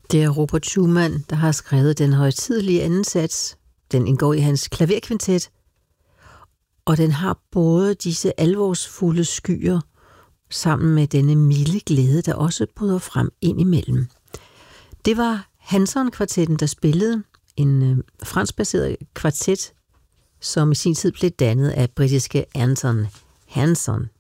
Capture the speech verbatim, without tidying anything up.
Det er Robert Schumann, der har skrevet den højtidelige anden sats. Den indgår i hans klaverkvintet, og den har både disse alvorsfulde skyer sammen med denne milde glæde, der også bryder frem indimellem. Det var Hanson-kvartetten, der spillede, en øh, franskbaseret kvartet, som i sin tid blev dannet af britiske Anton Hanson.